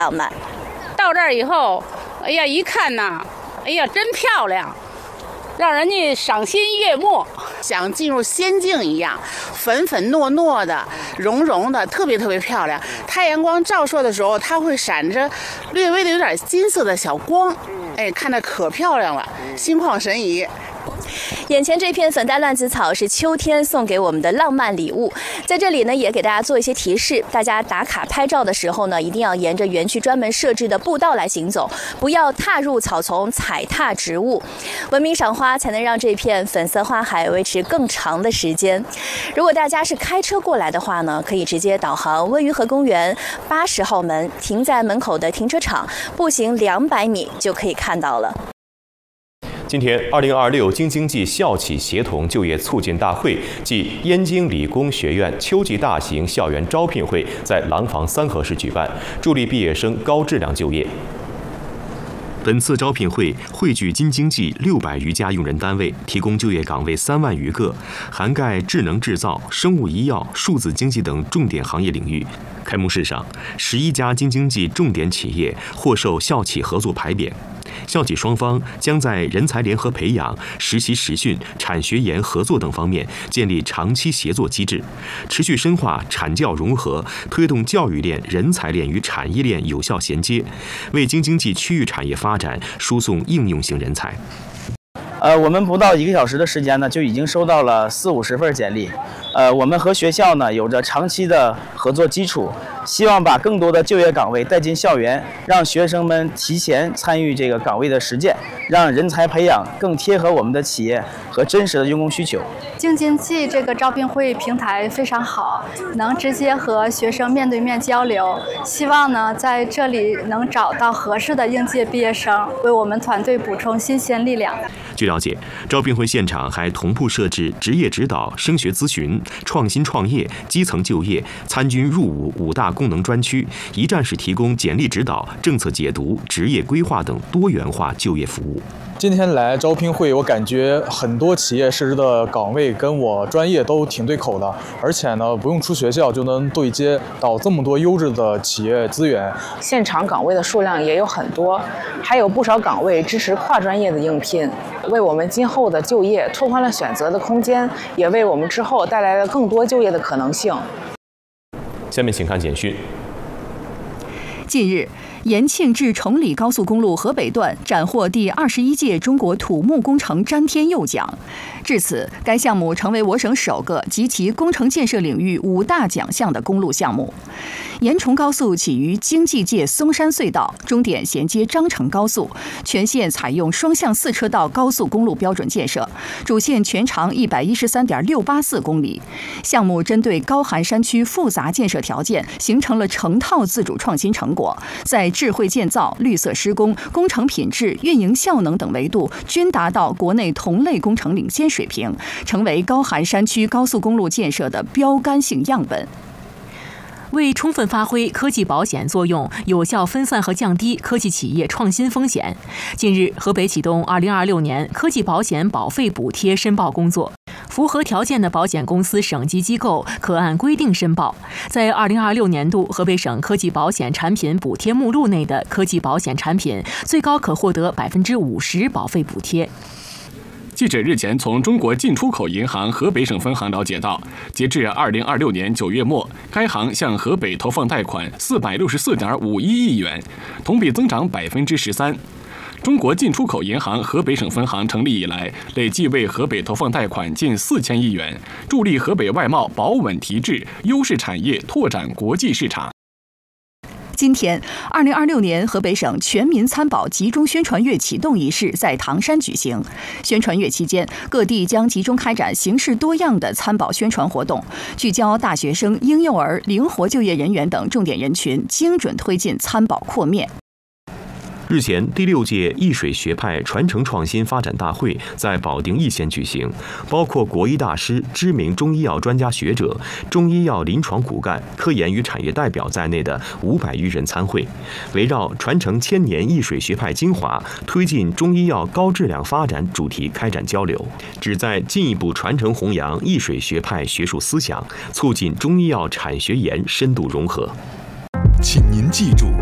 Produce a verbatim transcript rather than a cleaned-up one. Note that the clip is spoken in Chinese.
浪漫。 到这儿以后，哎呀，一看呐，哎呀，真漂亮，让人家赏心悦目，像进入仙境一样，粉粉糯糯的，绒绒的，特别特别漂亮。太阳光照射的时候，它会闪着略微的有点金色的小光，哎，看着可漂亮了，心旷神怡。 眼前这片粉黛乱子草是秋天送给我们的浪漫礼物，在这里呢也给大家做一些提示，大家打卡拍照的时候呢，一定要沿着园区专门设置的步道来行走，不要踏入草丛，踩踏植物。文明赏花，才能让这片粉色花海维持更长的时间。如果大家是开车过来的话呢，可以直接导航温榆河公园八十号门，停在门口的停车场，步行两百米就可以看到了。 今天，二零二六京津冀校企协同就业促进大会暨燕京理工学院秋季大型校园招聘会在廊坊三河市举办，助力毕业生高质量就业。本次招聘会汇聚京津冀六百余家用人单位，提供就业岗位三万余个，涵盖智能制造、生物医药、数字经济等重点行业领域。开幕式上，十一家京津冀重点企业获授校企合作牌匾。校企双方将在人才联合培养、实习实训、产学研合作等方面建立长期协作机制，持续深化产教融合，推动教育链、人才链与产业链有效衔接，为京津冀区域产业发展输送应用性人才。 呃，我们不到一个小时的时间呢，就已经收到了四五十份简历。呃，我们和学校呢有着长期的合作基础，希望把更多的就业岗位带进校园，让学生们提前参与这个岗位的实践，让人才培养更贴合我们的企业和真实的用工需求。 京津冀这个招聘会平台非常好，能直接和学生面对面交流。希望呢在这里能找到合适的应届毕业生，为我们团队补充新鲜力量。 据了解，招聘会现场还同步设置职业指导、升学咨询、创新创业、基层就业、参军入伍五大功能专区，一站式提供简历指导、政策解读、职业规划等多元化就业服务。 今天来招聘会，我感觉很多企业设置的岗位跟我专业都挺对口的，而且呢，不用出学校就能对接到这么多优质的企业资源。 现场岗位的数量也有很多，还有不少岗位支持跨专业的应聘，为我们今后的就业拓宽了选择的空间，也为我们之后带来了更多就业的可能性。 下面请看简讯。 近日，延庆至崇礼高速公路河北段斩获第二十一届中国土木工程詹天佑奖。至此，该项目成为我省首个集齐工程建设领域五大奖项的公路项目。延崇高速起于京济界松山隧道，终点衔接张成高速，全线采用双向四车道高速公路标准建设，主线全长一百一十三点六八四公里。项目针对高寒山区复杂建设条件，形成了成套自主创新成果，在智慧建造、绿色施工、工程品质、运营效能等维度均达到国内同类工程领先水平，成为高寒山区高速公路建设的标杆性样本。 为充分发挥科技保险作用，有效分散和降低科技企业创新风险，近日，河北启动二零二六年科技保险保费补贴申报工作。符合条件的保险公司、省级机构可按规定申报。在二零二六年度河北省科技保险产品补贴目录内的科技保险产品，最高可获得百分之五十保费补贴。 记者日前从中国进出口银行河北省分行了解到，截至二零二六年九月末，该行向河北投放贷款四百六十四点五一亿元，同比增长百分之十三。中国进出口银行河北省分行成立以来，累计为河北投放贷款近四千亿元，助力河北外贸保稳提质，优势产业拓展国际市场。 今天，二零二六年河北省全民参保集中宣传月启动仪式在唐山举行。宣传月期间，各地将集中开展形式多样的参保宣传活动，聚焦大学生、婴幼儿、灵活就业人员等重点人群，精准推进参保扩面。 日前，第六届易水学派传承创新发展大会在保定易县举行，包括国医大师、知名中医药专家学者、中医药临床骨干、科研与产业代表在内的五百余人参会，围绕传承千年易水学派精华，推进中医药高质量发展主题开展交流，旨在进一步传承弘扬易水学派学术思想，促进中医药产学研深度融合。 请您记住，